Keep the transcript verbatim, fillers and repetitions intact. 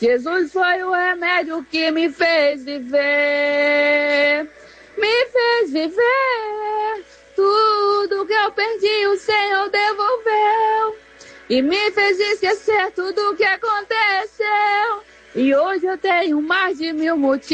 Jesus foi o remédio que me fez viver. Me fez viver. Tudo que eu perdi, o Senhor devolveu. E me fez esquecer tudo que aconteceu. E hoje eu tenho mais de mil motivos.